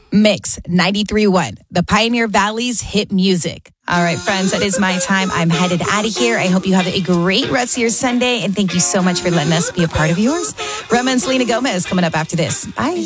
Mix 93.1, the Pioneer Valley's hit music. All right, friends, that is my time. I'm headed out of here. I hope you have a great rest of your Sunday, and thank you so much for letting us be a part of yours. Rema and Selena Gomez coming up after this. Bye.